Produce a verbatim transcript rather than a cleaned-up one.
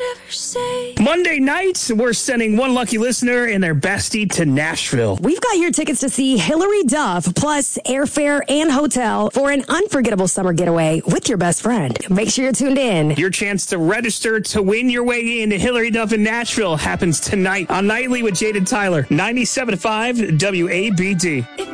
ever say? Monday nights, we're sending one lucky listener and their bestie to Nashville. We've got your tickets to see Hilary Duff, plus airfare and hotel for an unforgettable summer getaway with your best friend. Make sure you're tuned in. Your chance to register to win your way into Hilary Duff in Nashville happens tonight on Nightly with Jade and Tyler, ninety-seven point five W A B D.